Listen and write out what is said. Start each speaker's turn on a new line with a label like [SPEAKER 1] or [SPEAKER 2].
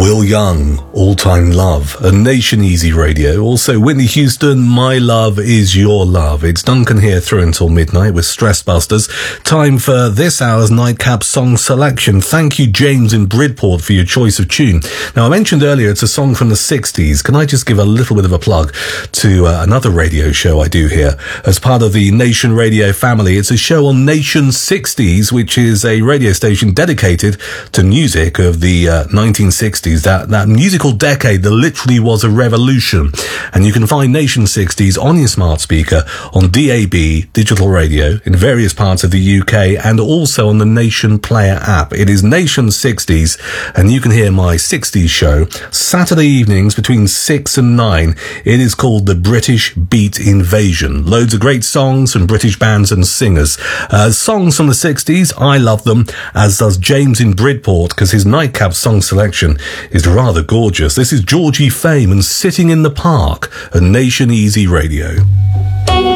[SPEAKER 1] Will Young, All Time Love, a Nation Easy Radio. Also, Whitney Houston, My Love Is Your Love. It's Duncan here through until midnight with Stress Busters. Time for this hour's Nightcap song selection. Thank you, James in Bridport, for your choice of tune. Now, I mentioned earlier it's a song from the 60s. Can I just give a little bit of a plug to another radio show I do here as part of the Nation Radio family? It's a show on Nation 60s, which is a radio station dedicated to music of the 1960s. That musical decade that literally was a revolution. And you can find Nation 60s on your smart speaker, on DAB, digital radio, in various parts of the UK, and also on the Nation Player app. It is Nation 60s, and you can hear my 60s show Saturday evenings between 6 and 9. It is called the British Beat Invasion. Loads of great songs from British bands and singers. Songs from the 60s, I love them, as does James in Bridport, because his Nightcap song selection is rather gorgeous. This is Georgie Fame and Sitting in the Park, a Nation Easy Radio.